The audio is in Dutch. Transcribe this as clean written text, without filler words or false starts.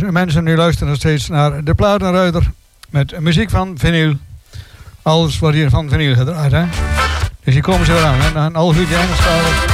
mensen, nu luisteren nog steeds naar de Platenruiter met muziek van vinyl. Alles wordt hier van vinyl gedraaid, hè. Dus hier komen ze weer aan, hè. Na een half uurtje Engelstalig.